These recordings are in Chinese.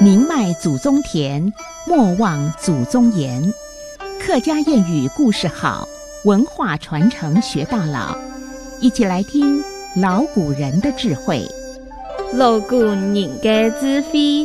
宁迈祖宗田，莫忘祖宗言。客家谚语故事好，文化传承学到老。一起来听老古人的智慧。 老古人的智慧。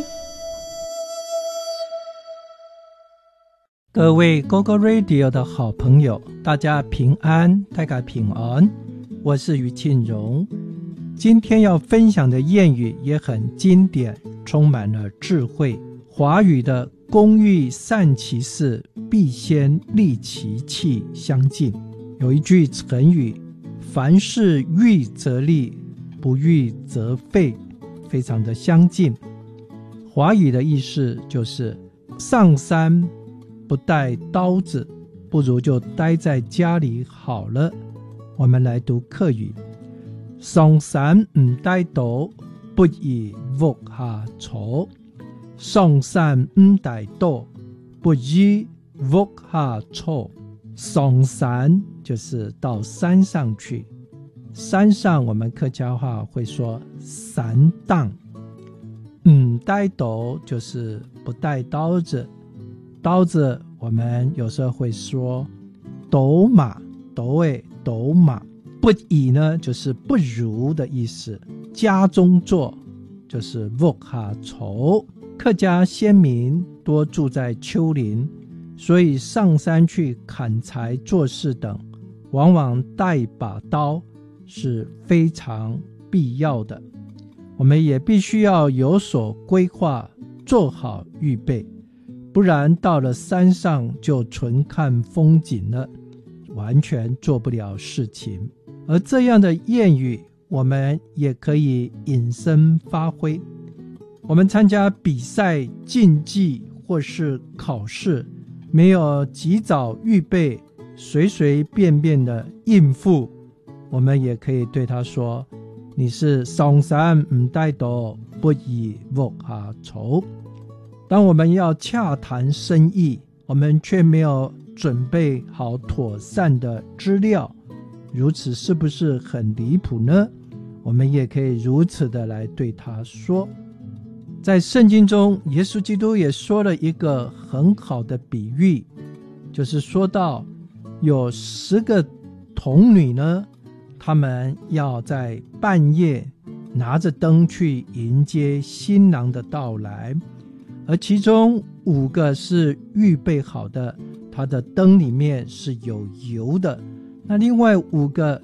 各位 GoGo Radio 的好朋友，大家平安，大家平安。我是于庆荣。今天要分享的谚语也很经典，充满了智慧。华语的工欲善其事，必先利其器相近。有一句成语，凡事预则立，不预则废，非常的相近。华语的意思就是上山不带刀子，不如就待在家里好了。我们来读客语，上山唔帶刀，不宜屋下坐。上山唔帶刀，不宜屋下坐。上山就是到山上去，山上我们客家话会说山当。唔帶刀就是不帶刀子，刀子我们有时候会说斗马，斗诶斗马。不宜呢就是不如的意思，家中坐就是屋下坐。客家先民多住在丘陵，所以上山去砍柴做事等，往往带一把刀是非常必要的。我们也必须要有所规划，做好预备，不然到了山上就纯看风景了，完全做不了事情。而这样的谚语我们也可以引申发挥。我们参加比赛、竞技或是考试，没有及早预备，随随便便的应付，我们也可以对他说，你是上山唔帶刀，不宜屋下坐。当我们要洽谈生意，我们却没有准备好妥善的资料，如此是不是很离谱呢？我们也可以如此的来对他说。在圣经中，耶稣基督也说了一个很好的比喻，就是说到有10个童女呢，她们要在半夜拿着灯去迎接新郎的到来，而其中5个是预备好的，它的灯里面是有油的，那另外5个